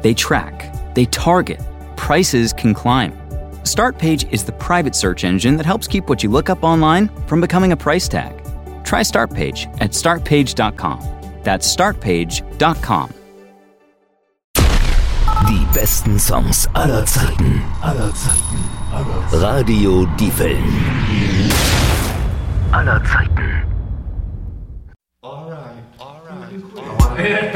They track, they target, prices can climb. Startpage is the private search engine that helps keep what you look up online from becoming a price tag. Try Startpage at startpage.com. That's startpage.com. Die besten Songs aller Zeiten. Radio Die Wellen. Aller Zeiten. Alright.